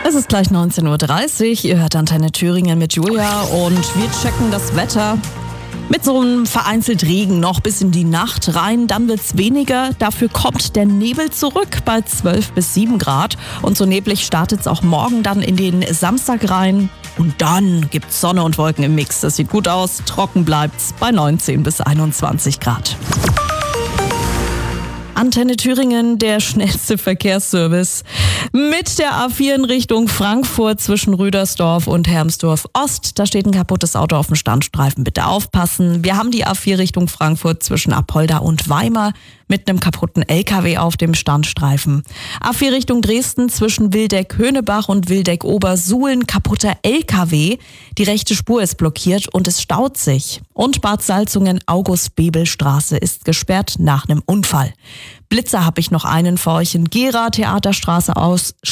Es ist gleich 19:30 Uhr, ihr hört Antenne Thüringen mit Julia und wir checken das Wetter. Mit so einem vereinzelt Regen noch bis in die Nacht rein, dann wird's weniger. Dafür kommt der Nebel zurück bei 12 bis 7 Grad. Und so neblig startet's auch morgen dann in den Samstag rein. Und dann gibt's Sonne und Wolken im Mix. Das sieht gut aus, trocken bleibt's bei 19 bis 21 Grad. Antenne Thüringen, der schnellste Verkehrsservice. Mit der A4 in Richtung Frankfurt zwischen Rüdersdorf und Hermsdorf Ost. Da steht ein kaputtes Auto auf dem Standstreifen. Bitte aufpassen. Wir haben die A4 Richtung Frankfurt zwischen Apolda und Weimar mit einem kaputten LKW auf dem Standstreifen. A4 Richtung Dresden zwischen Wildeck-Höhnebach und Wildeck-Obersuhlen kaputter LKW. Die rechte Spur ist blockiert und es staut sich. Und Bad Salzungen-August-Bebel-Straße ist gesperrt nach einem Unfall. Blitzer habe ich noch einen für euch in Gera, Theaterstraße aus